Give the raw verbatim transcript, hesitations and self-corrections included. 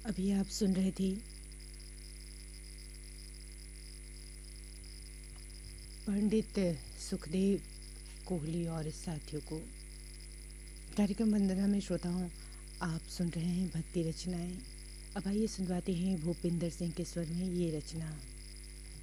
अभी आप सुन रहे थे पंडित सुखदेव कोहली और साथियों को। कार्यक्रम वंदना में श्रोताओं आप सुन रहे हैं भक्ति रचनाएं। अब आइए सुनवाते हैं भूपिंदर सिंह के स्वर में ये रचना।